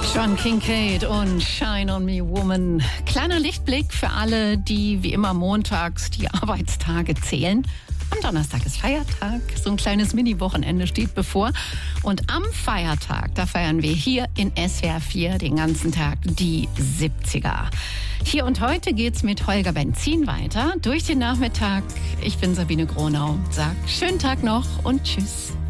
John Kincade und Shine on Me Woman. Kleiner Lichtblick für alle, die wie immer montags die Arbeitstage zählen. Am Donnerstag ist Feiertag, so ein kleines Mini-Wochenende steht bevor. Und am Feiertag, da feiern wir hier in SWR 4 den ganzen Tag die 70er. Hier und heute geht's mit Holger Benzin weiter durch den Nachmittag. Ich bin Sabine Gronau, sag schönen Tag noch und tschüss.